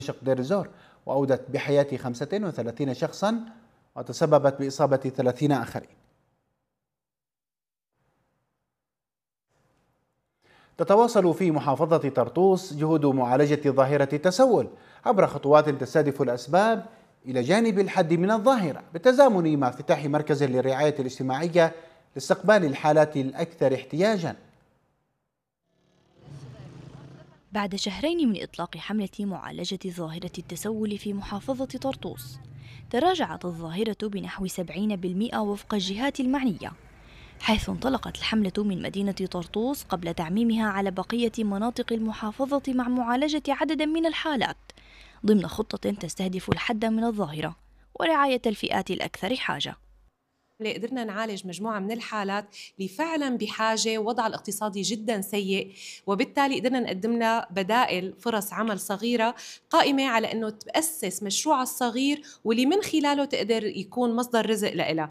دمشق دير الزور، وأودت بحياة 35 شخصا وتسببت بإصابة 30 آخرين. تتواصل في محافظة طرطوس جهود معالجة ظاهرة التسول عبر خطوات تستهدف الأسباب إلى جانب الحد من الظاهرة، بالتزامن مع افتتاح مركز للرعاية الاجتماعية لاستقبال الحالات الأكثر احتياجاً. بعد شهرين من إطلاق حملة معالجة ظاهرة التسول في محافظة طرطوس، تراجعت الظاهرة بنحو 70% وفق الجهات المعنية، حيث انطلقت الحملة من مدينة طرطوس قبل تعميمها على بقية مناطق المحافظة مع معالجة عدد من الحالات ضمن خطة تستهدف الحد من الظاهرة ورعاية الفئات الأكثر حاجة. قدرنا نعالج مجموعة من الحالات اللي فعلا بحاجة، وضع الاقتصادي جدا سيء، وبالتالي قدرنا نقدم لها بدائل فرص عمل صغيرة قائمة على أنه تأسس مشروعها الصغير واللي من خلاله تقدر يكون مصدر رزق لها.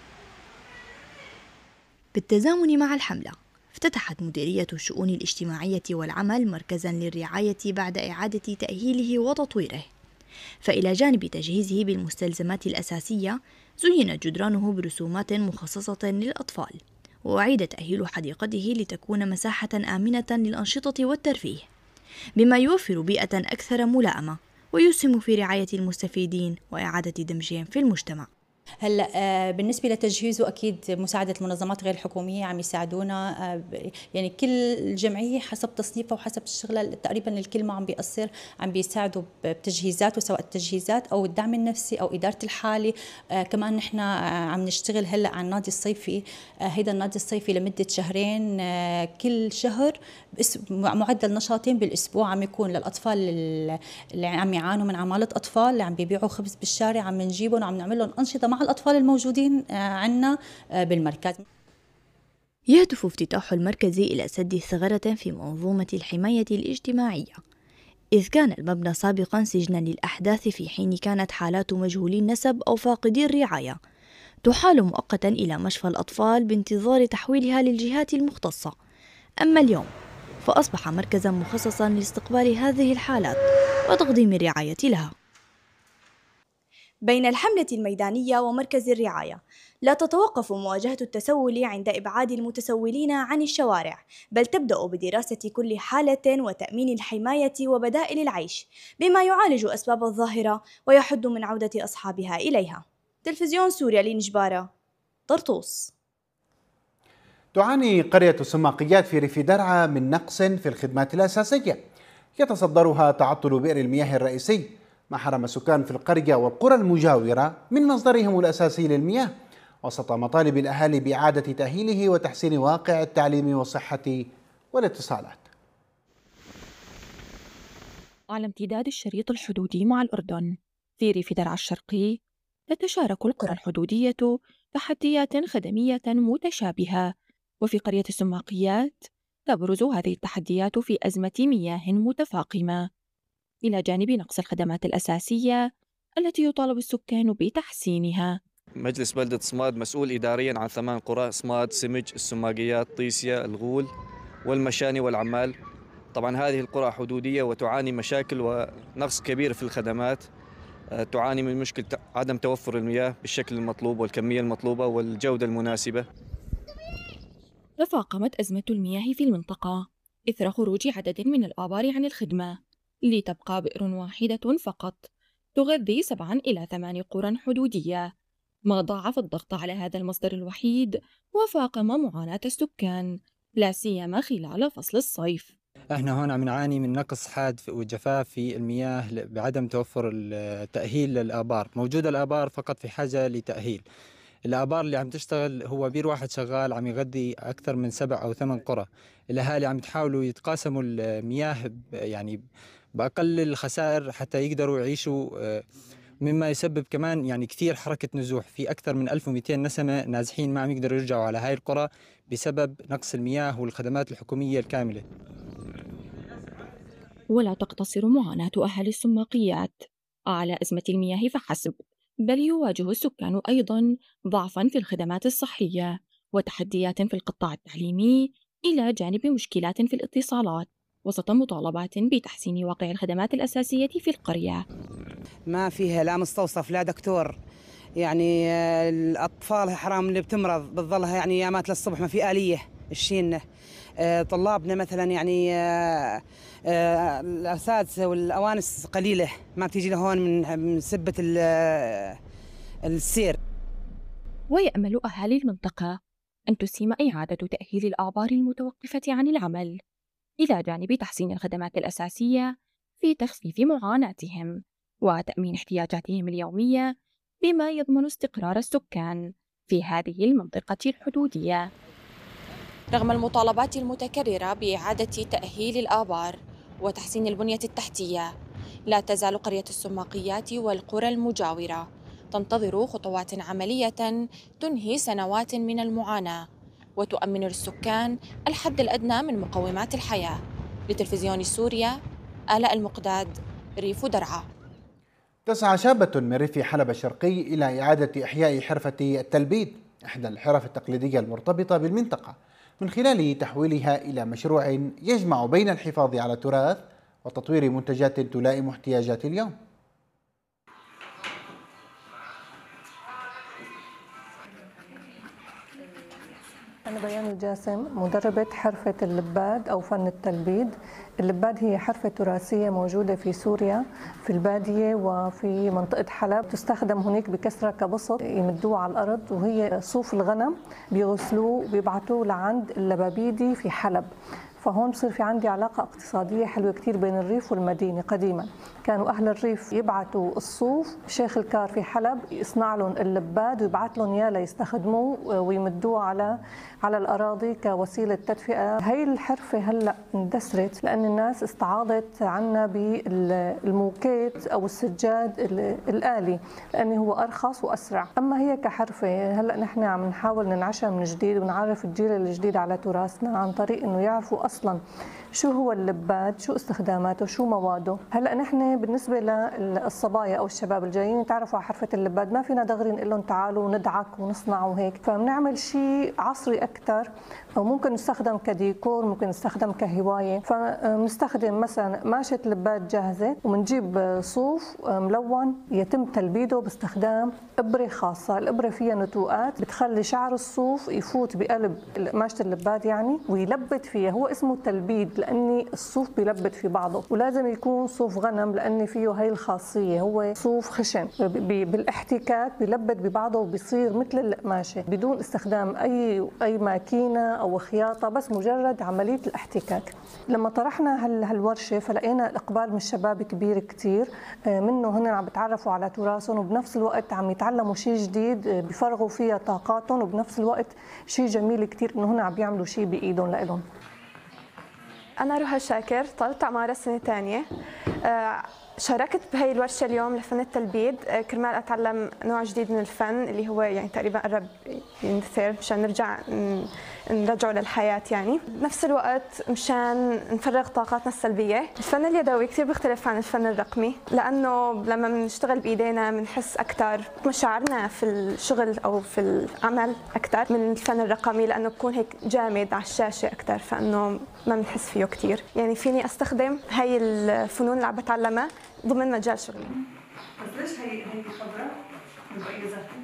بالتزامن مع الحملة، افتتحت مديرية الشؤون الاجتماعية والعمل مركزاً للرعاية بعد إعادة تأهيله وتطويره، فإلى جانب تجهيزه بالمستلزمات الأساسية زينت جدرانه برسومات مخصصة للأطفال، وأعيد تأهيل حديقته لتكون مساحة آمنة للأنشطة والترفيه، بما يوفر بيئة أكثر ملائمة ويسهم في رعاية المستفيدين وإعادة دمجهم في المجتمع. هلا بالنسبه لتجهيزه اكيد مساعده المنظمات غير الحكوميه عم يساعدونا، يعني كل جمعيه حسب تصنيفها وحسب الشغله تقريبا الكل ما عم بيقصر، عم بيساعدوا بتجهيزات، سواء التجهيزات او الدعم النفسي او اداره الحاله. كمان نحن عم نشتغل هلا على النادي الصيفي، هيدا النادي الصيفي لمده شهرين، كل شهر معدل نشاطين بالاسبوع عم يكون للاطفال اللي عم يعانوا من عماله اطفال، اللي عم بيبيعوا خبز بالشارع، عم نجيبهم وعم نعمل لهم انشطه مع الأطفال الموجودين عنا بالمركز. يهدف افتتاح المركز إلى سد ثغرة في منظومة الحماية الاجتماعية، إذ كان المبنى سابقا سجنا للأحداث في حين كانت حالات مجهولي النسب أو فاقدي الرعاية تحال مؤقتا إلى مشفى الأطفال بانتظار تحويلها للجهات المختصة. أما اليوم فأصبح مركزا مخصصا لاستقبال هذه الحالات وتقديم الرعاية لها. بين الحملة الميدانية ومركز الرعاية لا تتوقف مواجهة التسول عند إبعاد المتسولين عن الشوارع، بل تبدأ بدراسة كل حالة وتأمين الحماية وبدائل العيش، بما يعالج أسباب الظاهرة ويحد من عودة أصحابها إليها. تلفزيون سوريا لنجبارة، طرطوس. تعاني قرية السماقيات في ريف درعا من نقص في الخدمات الأساسية يتصدرها تعطل بئر المياه الرئيسي، ما حرم السكان في القرية والقرى المجاورة من مصدرهم الأساسي للمياه، وسط مطالب الأهالي بإعادة تأهيله وتحسين واقع التعليم والصحة والاتصالات. على امتداد الشريط الحدودي مع الأردن في ريف درعا الشرقي، تتشارك القرى الحدودية تحديات خدمية متشابهة، وفي قرية السماقيات تبرز هذه التحديات في أزمة مياه متفاقمة، إلى جانب نقص الخدمات الأساسية التي يطالب السكان بتحسينها. مجلس بلدة صماد مسؤول إداريا عن 8 قرى: صماد، سمج، السماقيات، طيسيا، الغول والمشاني والعمال. طبعا هذه القرى حدودية وتعاني مشاكل ونقص كبير في الخدمات، تعاني من مشكلة عدم توفر المياه بالشكل المطلوب والكمية المطلوبة والجودة المناسبة. تفاقمت أزمة المياه في المنطقة إثر خروج عدد من الآبار عن الخدمة، لتبقى بئر واحدة فقط تغذي 7 إلى 8 قرى حدودية، ما ضاعف الضغط على هذا المصدر الوحيد وفاقم معاناة السكان، لا سيما خلال فصل الصيف. احنا هون عم نعاني من نقص حاد وجفاف في المياه بعدم توفر التأهيل للآبار. موجودة الآبار فقط في حاجة لتأهيل. الآبار اللي عم تشتغل هو بير واحد شغال عم يغذي أكثر من 7 أو 8 قرى. الأهالي عم تحاولوا يتقاسموا المياه يعني بأقل الخسائر حتى يقدروا يعيشوا، مما يسبب كمان يعني كثير حركة نزوح، في أكثر من 1200 نسمة نازحين ما عم يقدروا يرجعوا على هاي القرى بسبب نقص المياه والخدمات الحكومية الكاملة. ولا تقتصر معاناة أهالي السماقيات على أزمة المياه فحسب، بل يواجه السكان أيضا ضعفا في الخدمات الصحية وتحديات في القطاع التعليمي، إلى جانب مشكلات في الاتصالات. وسط مطالبات بتحسين واقع الخدمات الأساسية في القرية. ما فيها لا مستوصف لا دكتور، يعني الأطفال حرام اللي بتمرض بتظلها يعني يامات للصبح، ما في آلية الشينة. طلابنا مثلا يعني الأساتذة والأوانس قليلة، ما بتيجي لهون من سبة السير. ويأمل أهالي المنطقة أن تسهم إعادة تأهيل الآبار المتوقفة عن العمل إلى جانب تحسين الخدمات الأساسية في تخفيف معاناتهم وتأمين احتياجاتهم اليومية، بما يضمن استقرار السكان في هذه المنطقة الحدودية. رغم المطالبات المتكررة بإعادة تأهيل الآبار وتحسين البنية التحتية، لا تزال قرية السماقيات والقرى المجاورة تنتظر خطوات عملية تنهي سنوات من المعاناة وتؤمن للسكان الحد الأدنى من مقومات الحياة. لتلفزيون سوريا، آلاء المقداد، ريف درعا. تسعى شابة من ريف حلب الشرقي إلى إعادة إحياء حرفة التلبيد، إحدى الحرف التقليدية المرتبطة بالمنطقة، من خلال تحويلها إلى مشروع يجمع بين الحفاظ على التراث وتطوير منتجات تلائم احتياجات اليوم. أنا بيان الجاسم، مدربة حرفة اللباد أو فن التلبيد. اللباد هي حرفة تراثية موجودة في سوريا في البادية وفي منطقة حلب، تستخدم هناك بكثرة كبسط يمدوه على الأرض، وهي صوف الغنم بيغسلوه وبيبعتوه لعند اللبابيدي في حلب. فهون بصير في عندي علاقة اقتصادية حلوة كتير بين الريف والمدينة. قديما كانوا أهل الريف يبعتوا الصوف، شيخ الكار في حلب يصنع لهم اللباد ويبعت لهم إياه ليستخدموه ويمدوه على الأراضي كوسيلة تدفئة. هي الحرفة هلأ اندثرت لأن الناس استعاضت عنا بالموكيت أو السجاد الآلي، لأنه هو أرخص وأسرع. أما هي كحرفة هلأ نحن عم نحاول ننعشها من جديد ونعرف الجيل الجديد على تراثنا عن طريق إنه يعرفوا أصلاً شو هو اللباد، شو استخداماته، شو مواده. هلا نحن بالنسبه للصبايا او الشباب الجايين يتعرفوا على حرفه اللباد، ما فينا دغري نقول لهم تعالوا ندعك ونصنع وهيك، فبنعمل شيء عصري اكثر، او ممكن يستخدم كديكور، ممكن يستخدم كهوايه. فبنستخدم مثلا ماشة لباد جاهزه وبنجيب صوف ملون يتم تلبيده باستخدام ابره خاصه. الابره فيها نتوءات بتخلي شعر الصوف يفوت بقلب ماشة اللباد يعني ويلبد فيها. هو اسمه تلبيد لأني الصوف بيلبد في بعضه، ولازم يكون صوف غنم لأن فيه هاي الخاصية، هو صوف خشن بالاحتكاك بيلبد ببعضه وبيصير مثل القماشة بدون استخدام أي ماكينة أو خياطة، بس مجرد عملية الاحتكاك. لما طرحنا هالورشة فلقينا إقبال من الشباب كبير كتير، منه هن عم بتعرفوا على تراثهم وبنفس الوقت عم يتعلموا شيء جديد بيفرغوا فيها طاقاتهم، وبنفس الوقت شيء جميل كتير إنه هن عم بيعملوا شيء بإيدهم لإلهم. أنا روها شاكر، طالبة أعمار سنة ثانية. شاركت بهي الورشة اليوم لفن التلبيد كرمال أتعلم نوع جديد من الفن اللي هو يعني تقريبا قرب يندثر، مشان نرجعه للحياة يعني. بنفس الوقت مشان نفرغ طاقاتنا السلبية. الفن اليدوي كثير بيختلف عن الفن الرقمي، لأنه لما بنشتغل بإيدينا بنحس أكثر مشاعرنا في الشغل أو في العمل أكثر من الفن الرقمي، لأنه بكون هيك جامد على الشاشة أكثر، فإنه ما بنحس فيه كثير. يعني فيني أستخدم هاي الفنون اللي عم بتعلمها ضمن مجال شغلي. بس ليش هي خضراء؟ بأي زهرة؟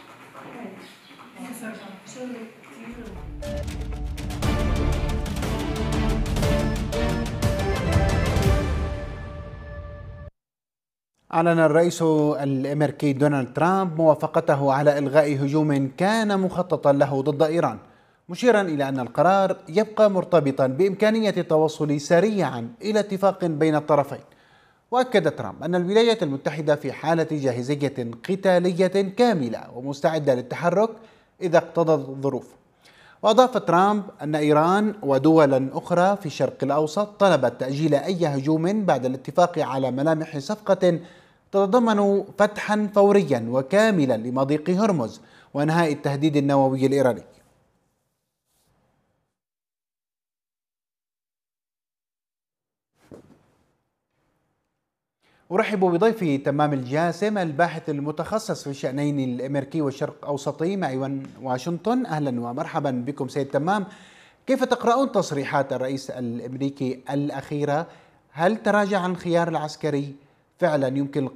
شغلي كثير. أعلن الرئيس الأمريكي دونالد ترامب موافقته على إلغاء هجوم كان مخططا له ضد إيران، مشيرا إلى أن القرار يبقى مرتبطا بإمكانية التوصل سريعا إلى اتفاق بين الطرفين. وأكد ترامب أن الولايات المتحدة في حالة جاهزية قتالية كاملة ومستعدة للتحرك إذا اقتضت الظروف. وأضاف ترامب أن إيران ودولا أخرى في الشرق الأوسط طلبت تأجيل أي هجوم بعد الاتفاق على ملامح صفقة تتضمن فتحا فوريا وكاملا لمضيق هرمز وإنهاء التهديد النووي الإيراني. أرحب بضيفي تمام الجاسم، الباحث المتخصص في الشأنين الأمريكي والشرق الأوسطي معي من واشنطن. أهلا ومرحبا بكم سيد تمام. كيف تقرؤون تصريحات الرئيس الأمريكي الأخيرة؟ هل تراجع عن الخيار العسكري؟ فعلا يمكن